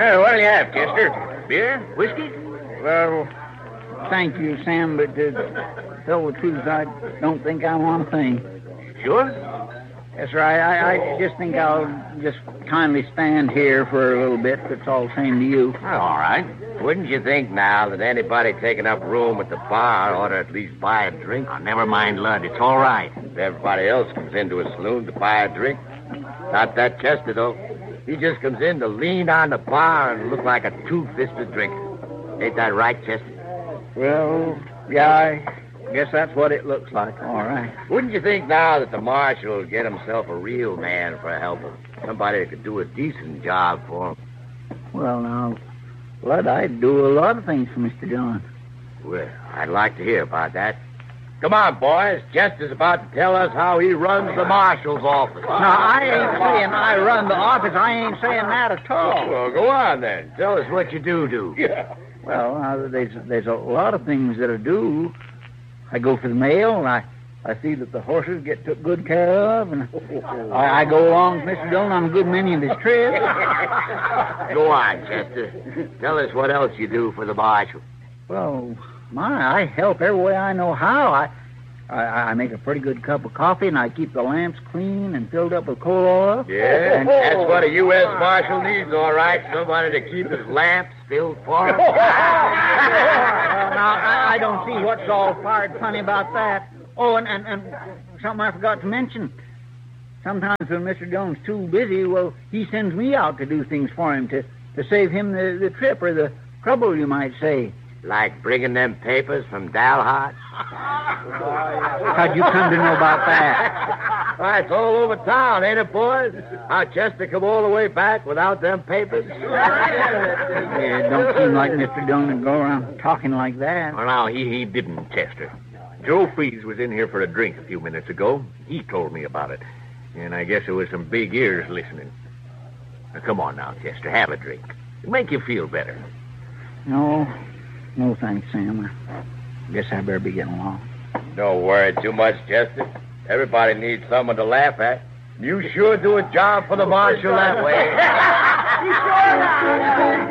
What'll you have, Chester? Beer? Whiskey? Well, thank you, Sam, but to tell the truth, I don't think I want a thing. Sure? That's right. I just think I'll just kindly stand here for a little bit. That's all the same to you. Well, all right. Wouldn't you think now that anybody taking up room at the bar ought to at least buy a drink? Oh, never mind, Lud. It's all right. If everybody else comes into a saloon to buy a drink. Not that Chester, though. He just comes in to lean on the bar and look like a two-fisted drinker. Ain't that right, Chester? Well, yeah, I guess that's what it looks like. All right. Wouldn't you think now that the marshal will get himself a real man for help? Somebody that could do a decent job for him. Well, now, Lud, I'd do a lot of things for Mr. Dillon. Well, I'd like to hear about that. Come on, boys. Chester's about to tell us how he runs the marshal's office. Now, I ain't saying I run the office. I ain't saying that at all. Well, go on, then. Tell us what you do. Yeah. Well, there's a lot of things that I do. I go for the mail, and I see that the horses get took good care of, and I go along with Mr. Dillon on a good many of his trips. Go on, Chester. Tell us what else you do for the marshal. Well, I help every way I know how. I make a pretty good cup of coffee, and I keep the lamps clean and filled up with coal oil. Yeah, and that's what a U.S. Marshal needs, all right. Somebody to keep his lamps filled for him. Now, I don't see what's all fired funny about that. Oh, and something I forgot to mention. Sometimes when Mr. Dillon's too busy, well, he sends me out to do things for him to save him the trip or the trouble, you might say. Like bringing them papers from Dalhart? How'd you come to know about that? Why, it's all over town, ain't it, boys? How Chester come all the way back without them papers? It don't seem like Mr. Dillon would go around talking like that. Well, now, he didn't, Chester. Joe Freeze was in here for a drink a few minutes ago. He told me about it. And I guess there was some big ears listening. Now, come on now, Chester, have a drink. It'll make you feel better. No, thanks, Sam. I guess I better be getting along. Don't worry too much, Chester. Everybody needs someone to laugh at. You sure do a job for the marshal that way.